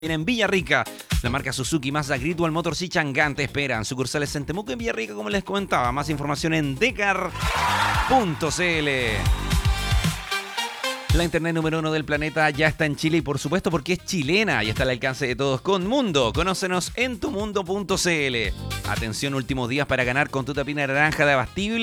En Villarrica, la marca Suzuki, Mazda, Great Wall Motors y Chang'an te esperan. Sucursales en Temuco, en Villarrica, como les comentaba. Más información en decar.cl. La internet número 1 del planeta ya está en Chile y por supuesto porque es chilena y está al alcance de todos con Mundo. Conócenos en tumundo.cl. Atención, últimos días para ganar con tu tapina naranja de Abastible.